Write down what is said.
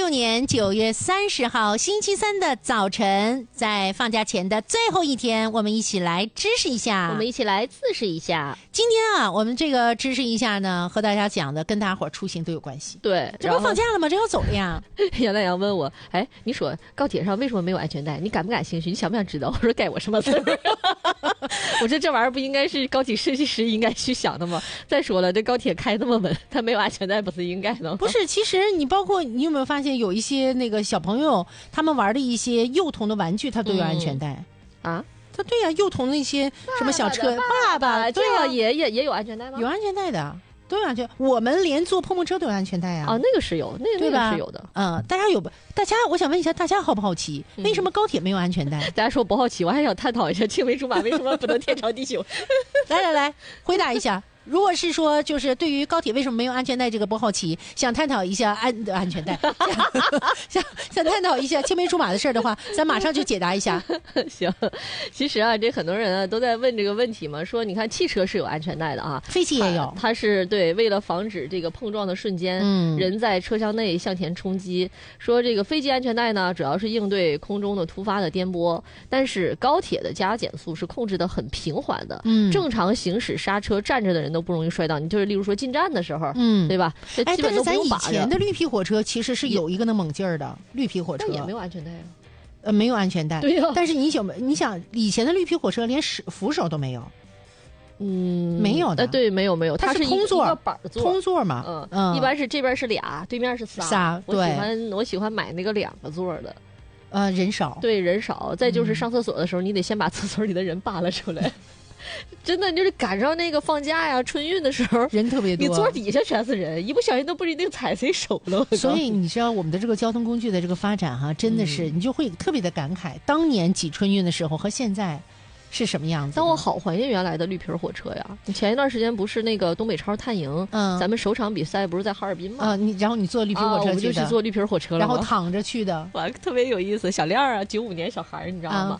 年9月30号星期三的早晨，在放假前的最后一天，我们一起来知识一下， 我们一起来自识一下。 今天啊，我们这个知识一下呢，和大家讲的跟大家伙出行都有关系。 对， 这不放假了吗？这要走了呀。 杨大洋问我，哎，你说高铁上为什么没有安全带？你感不感兴趣？你想不想知道？我说该我什么事儿？我说这玩意儿不应该是高铁设计师应该去想的吗？再说了，这高铁开那么稳，它没有安全带不是应该的吗？ 不是，其实你包括你有没有发现，有一些那个小朋友他们玩的一些幼童的玩具，它都有安全带啊。 它对呀，幼童那些什么小车，爸爸对呀，也有安全带吗？ 有安全带的。都有安全，我们连坐碰碰车都有安全带啊！ 啊，那个是有，那个是有的。 大家，我想问一下，大家好不好奇？为什么高铁没有安全带？ 大家说不好奇，我还想探讨一下青梅竹马为什么不能天长地久。 来，回答一下。如果是说，就是对于高铁为什么没有安全带这个不好奇，想探讨一下安全带，想探讨一下青梅竹马的事儿的话，咱马上就解答一下。 行，其实啊，这很多人啊都在问这个问题嘛，说你看汽车是有安全带的啊， 飞机也有， 它是对为了防止这个碰撞的瞬间，人在车厢内向前冲击。说这个飞机安全带呢，主要是应对空中的突发的颠簸，但是高铁的加减速是控制的很平缓的，正常行驶刹车站着的人都不容易摔倒，你就是例如说进站的时候，对吧？ 哎，但是咱以前的绿皮火车其实是有一个那猛劲儿的绿皮火车， 也没有安全带啊。 没有安全带， 对呀。 但是你想，以前的绿皮火车连扶手都没有，没有的， 对，没有，它是空座， 板座， 空座嘛， 一般是这边是俩，对面是仨。我喜欢买那个2个座的， 人少， 对，人少。再就是上厕所的时候，你得先把厕所里的人扒拉出来。真的就是赶上那个放假呀、春运的时候， 人特别多， 你座底下全是人，一不小心都不一定踩谁手了。 所以你知道我们的这个交通工具的这个发展哈，真的是你就会特别的感慨，当年挤春运的时候和现在是什么样子。 但我好怀念原来的绿皮火车呀！前一段时间不是那个东北超探营，咱们首场比赛不是在哈尔滨吗？ 然后你坐绿皮火车去的， 我就去坐绿皮火车了， 然后躺着去的， 哇，特别有意思。小亮啊，95年小孩你知道吗？